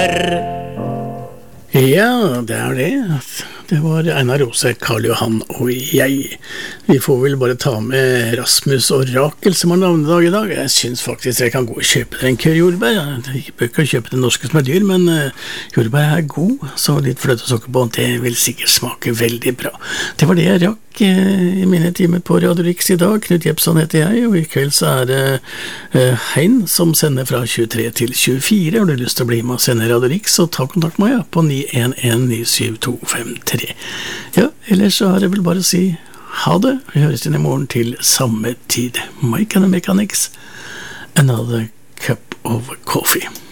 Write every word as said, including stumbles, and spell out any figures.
Jordbær. Ja, det er det. Det var Einar Rose, Karl Johan og jeg. Vi får vel bare ta med Rasmus og Rakel som har navnedag i dag. Jeg synes faktisk jeg kan gå og kjøpe dere en kør jordbær. Jeg bør ikke kjøpe det norske som er dyr, men jordbær er god, så litt fløte og sukker på, det vil sikkert smake veldig bra. Det var det jeg rakk i mine timer på Radio Riks i dag. Knut Jepson heter jeg, og i kveld så er det Hein som sender fra tjuetre til tjuefire. Har du lyst til å bli med og sende Radio Riks, så ta kontakt med meg på ni en en ni syv to fem tre. Ja, ellers så har jeg vel bare å si ha det. Vi høres inn i morgen til samme tid. Mike and the Mechanics, another cup of coffee.